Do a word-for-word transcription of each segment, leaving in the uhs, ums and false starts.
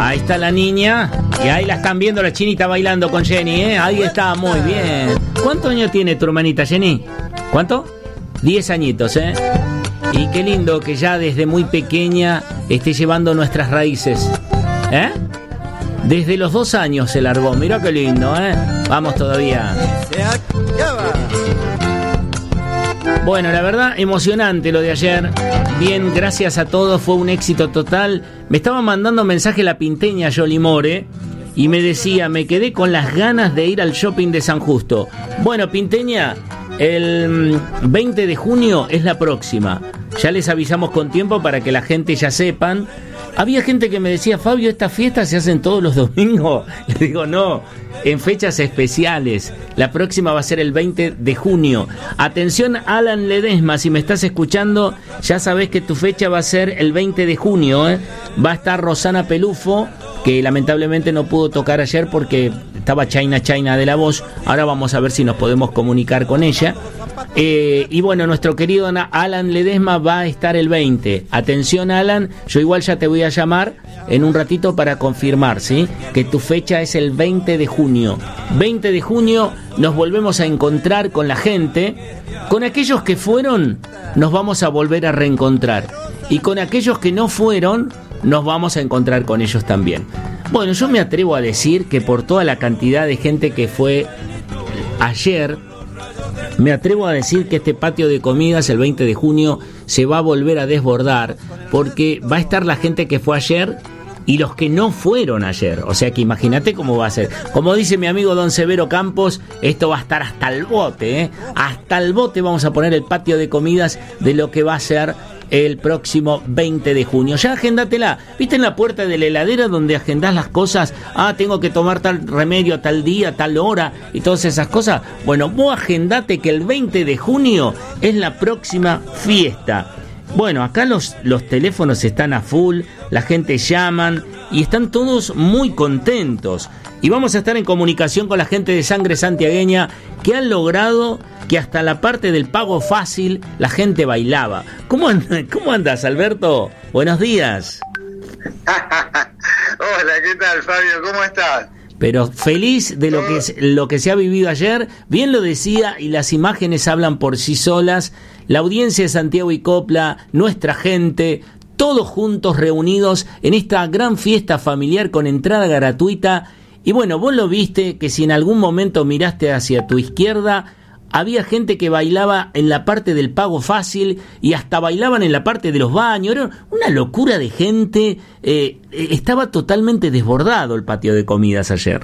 Ahí está la niña. Y ahí la están viendo, la chinita bailando con Jenny, ¿eh? Ahí está, muy bien. ¿Cuántos años tiene tu hermanita Jenny? ¿Cuánto? Diez añitos, ¿eh? Y qué lindo que ya desde muy pequeña esté llevando nuestras raíces. ¿Eh? Desde los dos años se largó. Mirá qué lindo, ¿eh? Vamos todavía. Se acaba. Bueno, la verdad, emocionante lo de ayer. Bien, gracias a todos, fue un éxito total. Me estaba mandando mensaje la pinteña Yoli More y me decía, me quedé con las ganas de ir al shopping de San Justo. Bueno, pinteña, el veinte de junio es la próxima. Ya les avisamos con tiempo para que la gente ya sepan. Había gente que me decía, Fabio, ¿estas fiestas se hacen todos los domingos? Le digo, no, en fechas especiales. La próxima va a ser el veinte de junio. Atención, Alan Ledesma, si me estás escuchando, ya sabés que tu fecha va a ser el veinte de junio, ¿eh? Va a estar Rosana Pelufo, que lamentablemente no pudo tocar ayer porque estaba China China de la voz. Ahora vamos a ver si nos podemos comunicar con ella. Eh, y bueno, nuestro querido Alan Ledesma va a estar el veinte. Atención, Alan, yo igual ya te voy a llamar en un ratito para confirmar, ¿sí? Que tu fecha es el veinte de junio. veinte de junio nos volvemos a encontrar con la gente. Con aquellos que fueron, nos vamos a volver a reencontrar. Y con aquellos que no fueron, nos vamos a encontrar con ellos también. Bueno, yo me atrevo a decir que por toda la cantidad de gente que fue ayer, me atrevo a decir que este patio de comidas el veinte de junio se va a volver a desbordar, porque va a estar la gente que fue ayer y los que no fueron ayer. O sea que imagínate cómo va a ser. Como dice mi amigo Don Severo Campos, esto va a estar hasta el bote, ¿eh? Hasta el bote vamos a poner el patio de comidas de lo que va a ser el próximo veinte de junio. Ya agéndatela. ¿Viste en la puerta de la heladera donde agendás las cosas? Ah, tengo que tomar tal remedio tal día, tal hora y todas esas cosas. Bueno, vos agendate que el veinte de junio es la próxima fiesta. Bueno, acá los, los teléfonos están a full, la gente llaman y están todos muy contentos. Y vamos a estar en comunicación con la gente de Sangre Santiagueña que han logrado que hasta la parte del pago fácil la gente bailaba. ¿Cómo, and- cómo andas, Alberto? Buenos días. Hola, ¿qué tal, Fabio? ¿Cómo estás? Pero feliz de lo que, lo que se ha vivido ayer. Bien lo decía, y las imágenes hablan por sí solas. La audiencia de Santiago y Copla, nuestra gente, todos juntos reunidos en esta gran fiesta familiar con entrada gratuita. Y bueno, vos lo viste, que si en algún momento miraste hacia tu izquierda, había gente que bailaba en la parte del pago fácil y hasta bailaban en la parte de los baños. Era una locura de gente. Eh, estaba totalmente desbordado el patio de comidas ayer.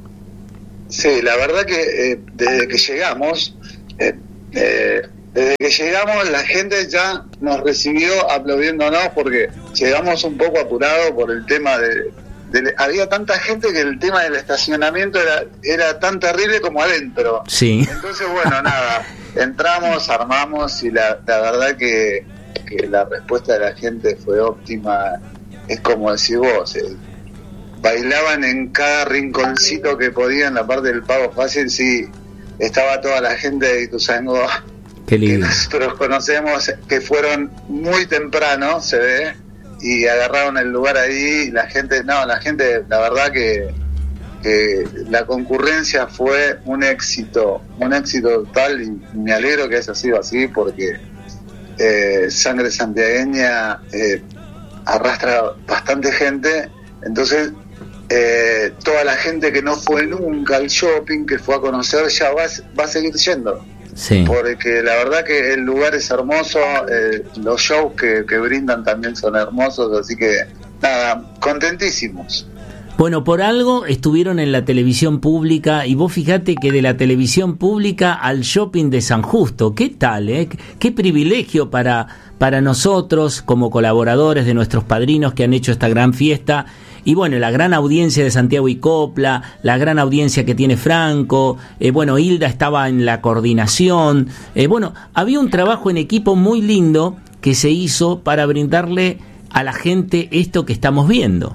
Sí, la verdad que eh, desde que llegamos, eh, eh, desde que llegamos la gente ya nos recibió aplaudiéndonos porque llegamos un poco apurados por el tema de... De, había tanta gente que el tema del estacionamiento era era tan terrible como adentro. Sí. Entonces, bueno, nada, entramos, armamos y la, la verdad que, que la respuesta de la gente fue óptima. Es como decís vos, eh, bailaban en cada rinconcito que podían, la parte del pago fácil, sí, estaba toda la gente de Ituzaingó, Qué lindo. que nosotros conocemos, que fueron muy temprano, se ve, y agarraron el lugar ahí. La gente, no, la gente, la verdad que, que la concurrencia fue un éxito, un éxito total, y me alegro que haya sido así porque eh, Sangre Santiagueña eh, arrastra bastante gente, entonces eh, toda la gente que no fue nunca al shopping, que fue a conocer, ya va, va a seguir yendo. Sí. Porque la verdad que el lugar es hermoso, eh, los shows que, que brindan también son hermosos, así que nada, contentísimos. Bueno, por algo estuvieron en la televisión pública y vos fijate que de la televisión pública al shopping de San Justo, ¿qué tal, eh? Qué privilegio para, para nosotros como colaboradores de nuestros padrinos que han hecho esta gran fiesta. Y bueno, la gran audiencia de Santiago y Copla, la gran audiencia que tiene Franco, eh, bueno, Hilda estaba en la coordinación, eh, bueno, había un trabajo en equipo muy lindo que se hizo para brindarle a la gente esto que estamos viendo.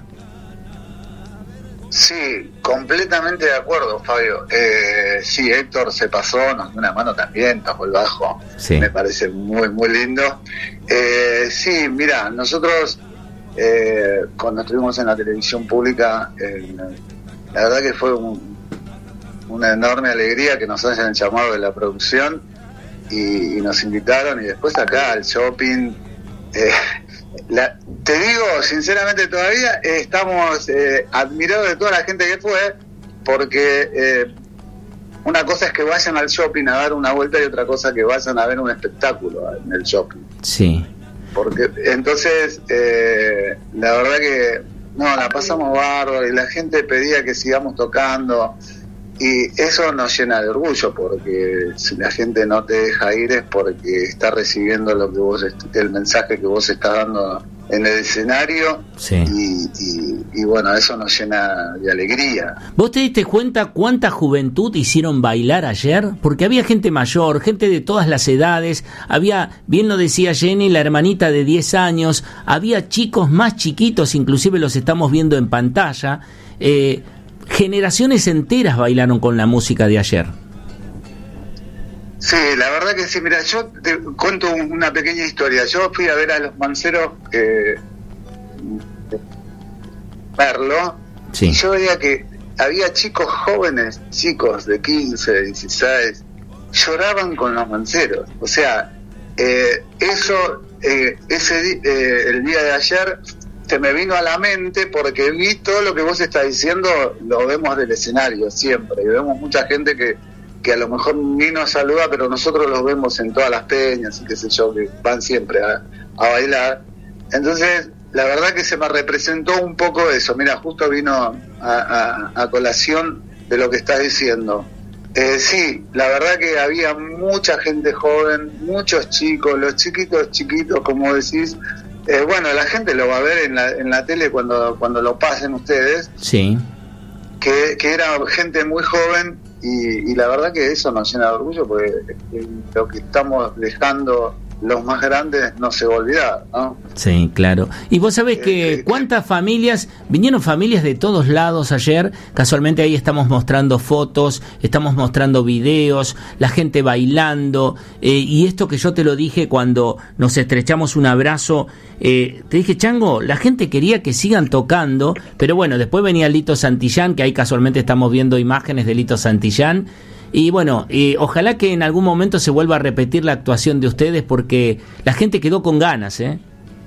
Sí, completamente de acuerdo, Fabio. Eh, sí, Héctor se pasó, nos dio una mano también, tocó el bajo, sí. Me parece muy, muy lindo. Eh, sí, mira, nosotros... eh, cuando estuvimos en la televisión pública, eh, la verdad que fue un, una enorme alegría que nos hayan llamado de la producción y, y nos invitaron, y después acá al shopping. Eh, la, te digo, sinceramente todavía eh, estamos eh, admirados de toda la gente que fue, porque eh, una cosa es que vayan al shopping a dar una vuelta y otra cosa que vayan a ver un espectáculo en el shopping. Sí. Porque entonces, eh, la verdad que no, la pasamos bárbaro y la gente pedía que sigamos tocando, y eso nos llena de orgullo, porque si la gente no te deja ir es porque está recibiendo lo que vos, el mensaje que vos estás dando en el escenario. Sí. y, y, y bueno, eso nos llena de alegría. ¿Vos te diste cuenta cuánta juventud hicieron bailar ayer? Porque había gente mayor, gente de todas las edades, había, bien lo decía Jenny, la hermanita de diez años, había chicos más chiquitos, inclusive los estamos viendo en pantalla. eh, generaciones enteras bailaron con la música de ayer. Sí, la verdad que sí. Mira, yo te cuento una pequeña historia. Yo fui a ver a los Manceros, eh, verlo, sí. Y yo veía que había chicos jóvenes, chicos de quince, dieciséis, lloraban con los Manceros. O sea, eh, eso, eh, ese eh, el día de ayer se me vino a la mente porque vi todo lo que vos estás diciendo, lo vemos del escenario siempre, y vemos mucha gente que que a lo mejor ni nos saluda, pero nosotros los vemos en todas las peñas y qué sé yo, que van siempre a, a bailar. Entonces, la verdad que se me representó un poco eso. Mira, justo vino a, a, a colación de lo que estás diciendo. Eh, sí, la verdad que había mucha gente joven, muchos chicos, los chiquitos chiquitos, como decís. Eh, bueno, la gente lo va a ver en la, en la tele cuando, cuando lo pasen ustedes. Sí. Que, que era gente muy joven. Y, y la verdad que eso nos llena de orgullo, porque lo que estamos dejando los más grandes no se va a olvidar, ¿no? Sí, claro. Y vos sabés que eh, cuántas eh, familias, vinieron familias de todos lados ayer, casualmente ahí estamos mostrando fotos, estamos mostrando videos, la gente bailando, eh, y esto que yo te lo dije cuando nos estrechamos un abrazo, eh, te dije, Chango, la gente quería que sigan tocando, pero bueno, después venía Lito Santillán, que ahí casualmente estamos viendo imágenes de Lito Santillán. Y bueno, eh, ojalá que en algún momento se vuelva a repetir la actuación de ustedes, porque la gente quedó con ganas, ¿eh?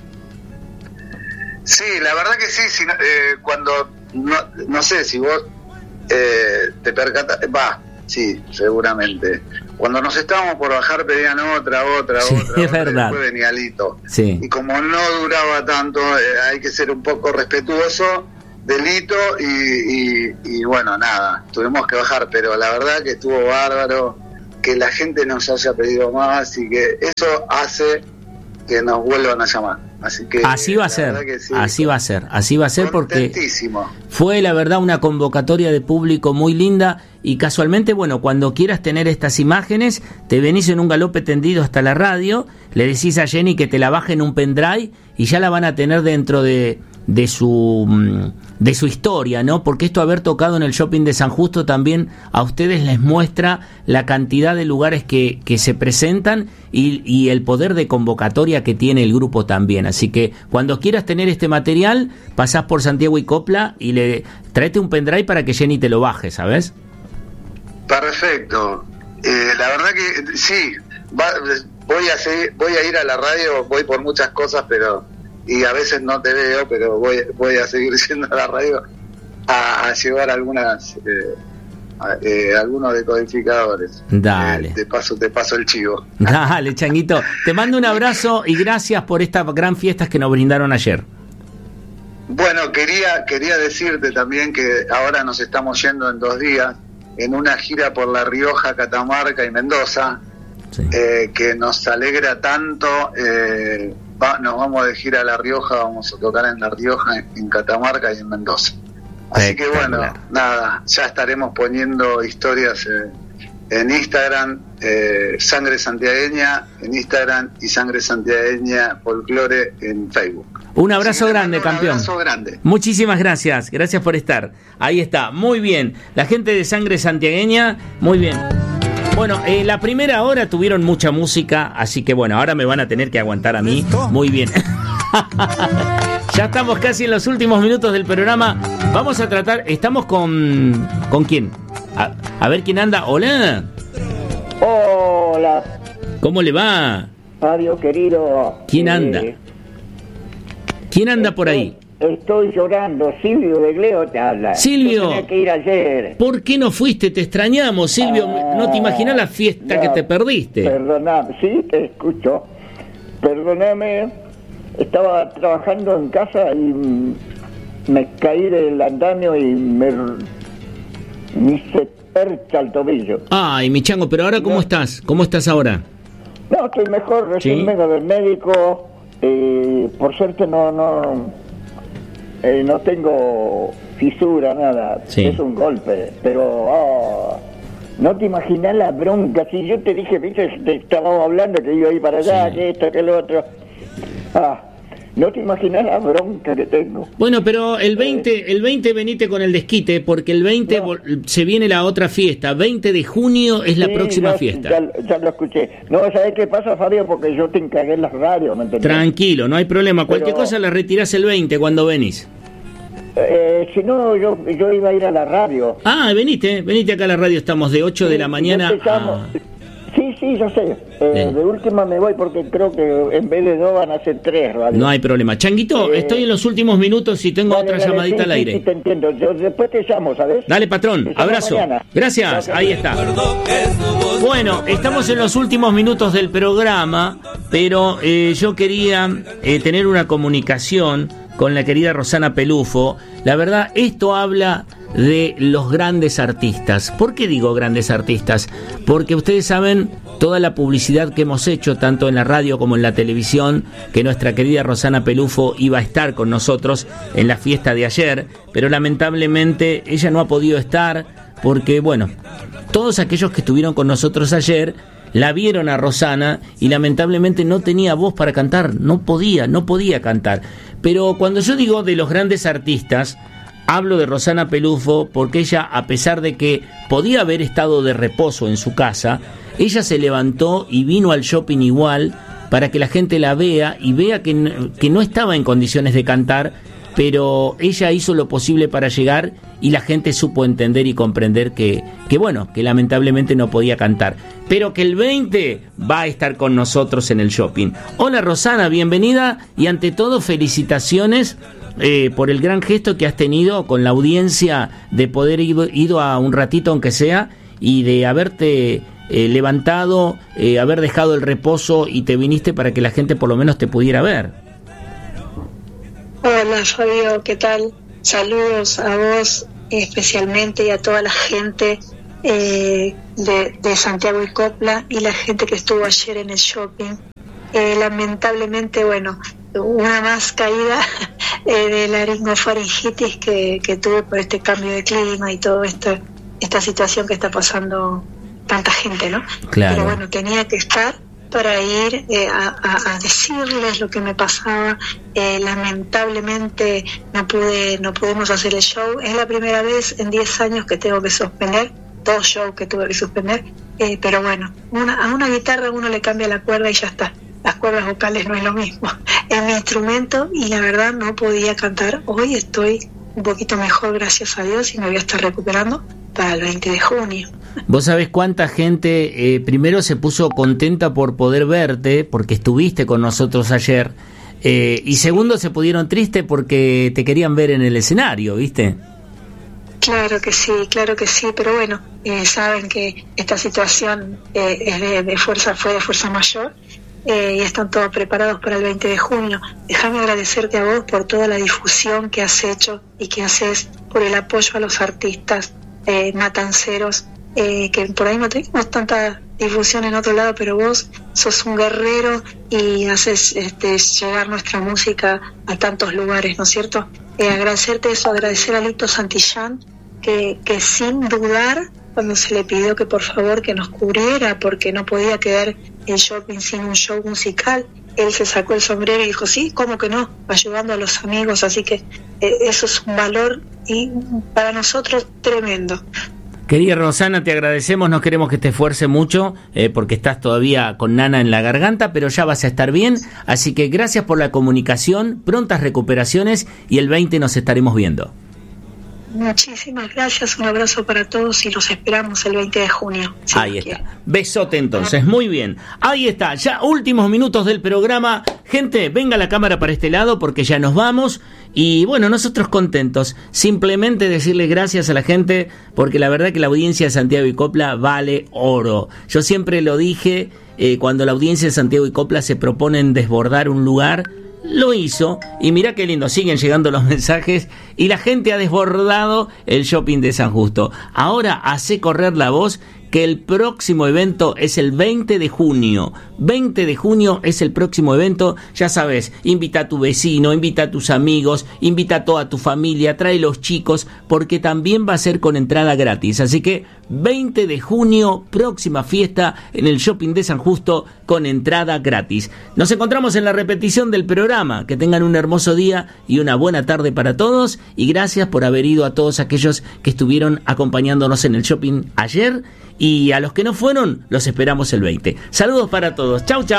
Sí, la verdad que sí. Si no, eh, cuando, no, no sé si vos eh, te percatas, va, sí, seguramente. Cuando nos estábamos por bajar pedían otra, otra, sí, otra, es otra, verdad. Y después venía Lito. Sí. Y como no duraba tanto, eh, hay que ser un poco respetuoso delito y, y, y bueno, nada, tuvimos que bajar, pero la verdad que estuvo bárbaro, que la gente nos haya pedido más y que eso hace que nos vuelvan a llamar. Así que así va a ser, sí, así va a ser, así va a ser porque fue la verdad una convocatoria de público muy linda y casualmente, bueno, cuando quieras tener estas imágenes, te venís en un galope tendido hasta la radio, le decís a Jenny que te la baje en un pendrive y ya la van a tener dentro de de su de su historia, ¿no? Porque esto, haber tocado en el shopping de San Justo, también a ustedes les muestra la cantidad de lugares que, que se presentan y, y el poder de convocatoria que tiene el grupo también. Así que cuando quieras tener este material, pasás por Santiago y Copla y le tráete un pendrive para que Jenny te lo baje, ¿sabes? Perfecto. Eh, la verdad que sí, va, voy a seguir, voy a ir a la radio, voy por muchas cosas, pero y a veces no te veo, pero voy voy a seguir yendo a la radio a, a llevar algunas eh, a, eh, algunos decodificadores. Dale. Eh, te paso te paso el chivo. Dale, Changuito. Te mando un abrazo y gracias por estas gran fiestas que nos brindaron ayer. Bueno, quería quería decirte también que ahora nos estamos yendo en dos días en una gira por La Rioja, Catamarca y Mendoza, sí. eh, que nos alegra tanto. Eh, Va, nos vamos de gira a La Rioja, vamos a tocar en La Rioja, en, en Catamarca y en Mendoza. Así que bueno, nada, ya estaremos poniendo historias eh, en Instagram, eh, Sangre Santiagueña en Instagram y Sangre Santiagueña Folklore en Facebook. Un abrazo grande, campeón. Un abrazo grande. Muchísimas gracias, gracias por estar. Ahí está, muy bien. La gente de Sangre Santiagueña, muy bien. Bueno, en eh, la primera hora tuvieron mucha música, así que bueno, ahora me van a tener que aguantar a mí. Muy bien. Ya estamos casi en los últimos minutos del programa. Vamos a tratar, estamos con... ¿Con quién? A, a ver quién anda. Hola. Hola. ¿Cómo le va? Fabio, querido. ¿Quién anda? Eh, ¿Quién anda por ahí? Estoy llorando. Silvio de Gleo te habla. Silvio. Yo tenía que ir ayer. ¿Por qué no fuiste? Te extrañamos, Silvio. Ah, no te imaginas la fiesta no, que te perdiste. Perdóname, sí, te escucho. Perdóname. Estaba trabajando en casa y mm, me caí del andamio y me, me hice percha el tobillo. Ay, mi chango, pero ahora ¿cómo No. estás? ¿Cómo estás ahora? No, estoy mejor, recién ¿Sí? vengo del médico. Eh, por suerte no no eh, no tengo fisura, nada. Sí. Es un golpe, pero oh, no te imaginas la bronca. Si yo te dije, viste, te estábamos hablando que iba a ir para allá, Sí. que esto, que lo otro. Ah, no te imaginas la bronca que tengo. Bueno, pero el veinte, el veinte venite con el desquite, porque el veinte No. vol- se viene la otra fiesta. veinte de junio es la Sí, próxima ya- fiesta. Ya, ya lo escuché. No, ¿sabes qué pasa, Fabio? Porque yo te encargué en las radios, ¿me entendés? Tranquilo, no hay problema. Cualquier Pero- cosa la retirás el veinte cuando venís. Eh, si no, yo, yo iba a ir a la radio. Ah, venite, venite acá a la radio. Estamos de ocho de la Sí, mañana yo te llamo. a... Sí, sí, yo sé. Eh, Bien. de última me voy porque creo que en vez de dos van a ser tres radios. No hay problema. Changuito, Eh, estoy en los últimos minutos y tengo Dale, otra dale, llamadita sí, al sí, aire. Sí, te entiendo. Yo después te llamo, ¿sabes? Dale, patrón, Te llamo abrazo. mañana. Gracias, Gracias. ahí está. Bueno, estamos en los últimos minutos del programa, pero eh, yo quería eh, tener una comunicación con la querida Rosana Pelufo. La verdad, esto habla de los grandes artistas. ¿Por qué digo grandes artistas? Porque ustedes saben toda la publicidad que hemos hecho, tanto en la radio como en la televisión, que nuestra querida Rosana Pelufo iba a estar con nosotros en la fiesta de ayer, pero lamentablemente ella no ha podido estar porque, bueno, todos aquellos que estuvieron con nosotros ayer la vieron a Rosana y lamentablemente no tenía voz para cantar, no podía, no podía cantar. Pero cuando yo digo de los grandes artistas, hablo de Rosana Pelufo porque ella, a pesar de que podía haber estado de reposo en su casa, ella se levantó y vino al shopping igual para que la gente la vea y vea que, n- que no estaba en condiciones de cantar, pero ella hizo lo posible para llegar y la gente supo entender y comprender que, que bueno, que lamentablemente no podía cantar, pero que el veinte va a estar con nosotros en el shopping. Hola Rosana, bienvenida y ante todo felicitaciones eh, por el gran gesto que has tenido con la audiencia de poder ir ido a un ratito aunque sea y de haberte eh, levantado, eh, haber dejado el reposo y te viniste para que la gente por lo menos te pudiera ver. Hola Fabio, ¿qué tal? Saludos a vos especialmente y a toda la gente eh, de, de Santiago y Copla y la gente que estuvo ayer en el shopping. Eh, lamentablemente, bueno, una más caída eh, de laringofaringitis que, que tuve por este cambio de clima y toda esta, esta situación que está pasando tanta gente, ¿no? Claro. Pero bueno, tenía que estar para ir eh, a, a, a decirles lo que me pasaba. Eh, lamentablemente no pude, no pudimos hacer el show. Es la primera vez en diez años que tengo que suspender, dos shows que tuve que suspender, eh, pero bueno, una, a una guitarra uno le cambia la cuerda y ya está. Las cuerdas vocales no es lo mismo, es mi instrumento y la verdad no podía cantar. Hoy estoy un poquito mejor, gracias a Dios, y me voy a estar recuperando para el veinte de junio. Vos sabés cuánta gente eh, primero se puso contenta por poder verte, porque estuviste con nosotros ayer, eh, y segundo se pudieron tristes porque te querían ver en el escenario, ¿viste? Claro que sí, claro que sí, pero bueno, eh, saben que esta situación eh, es de, de fuerza, fue de fuerza mayor eh, y están todos preparados para el veinte de junio. Déjame agradecerte a vos por toda la difusión que has hecho y que haces, por el apoyo a los artistas eh, matanceros, eh, que por ahí no tenemos tanta difusión en otro lado, pero vos sos un guerrero y haces este, llegar nuestra música a tantos lugares, ¿no es cierto? Eh, agradecerte eso, agradecer a Lito Santillán, que, que sin dudar, cuando se le pidió que por favor que nos cubriera, porque no podía quedar el shopping sin un show musical, él se sacó el sombrero y dijo, sí, ¿cómo que no? Ayudando a los amigos, así que eh, eso es un valor y para nosotros tremendo. Querida Rosana, te agradecemos, no queremos que te esfuerce mucho eh, porque estás todavía con nana en la garganta, pero ya vas a estar bien, así que gracias por la comunicación, prontas recuperaciones y el veinte nos estaremos viendo. Muchísimas gracias, un abrazo para todos y los esperamos el veinte de junio. Si Ahí está, besote entonces, muy bien. Ahí está, ya últimos minutos del programa. Gente, venga la cámara para este lado porque ya nos vamos. Y bueno, nosotros contentos. Simplemente decirle gracias a la gente porque la verdad que la audiencia de Santiago y Copla vale oro. Yo siempre lo dije, eh, cuando la audiencia de Santiago y Copla se proponen desbordar un lugar, lo hizo, y mirá qué lindo, siguen llegando los mensajes y la gente ha desbordado el shopping de San Justo. Ahora hace correr la voz que el próximo evento es el veinte de junio. veinte de junio es el próximo evento. Ya sabes, invita a tu vecino, invita a tus amigos, invita a toda tu familia, trae los chicos, porque también va a ser con entrada gratis. Así que veinte de junio, próxima fiesta en el shopping de San Justo con entrada gratis. Nos encontramos en la repetición del programa. Que tengan un hermoso día y una buena tarde para todos. Y gracias por haber ido a todos aquellos que estuvieron acompañándonos en el shopping ayer. Y a los que no fueron, los esperamos el veinte. Saludos para todos. Chau, chau.